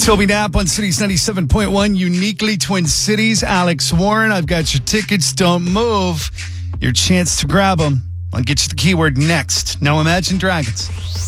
Toby Knapp on Cities 97.1, uniquely Twin Cities. Alex Warren, I've got your tickets. Don't move. Your chance to grab them. I'll get you the keyword next. Now Imagine Dragons.